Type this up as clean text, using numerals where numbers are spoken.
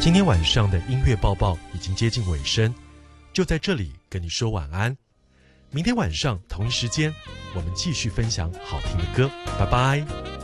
今天晚上的音乐报报已经接近尾声，就在这里跟你说晚安。明天晚上同一时间，我们继续分享好听的歌，拜拜。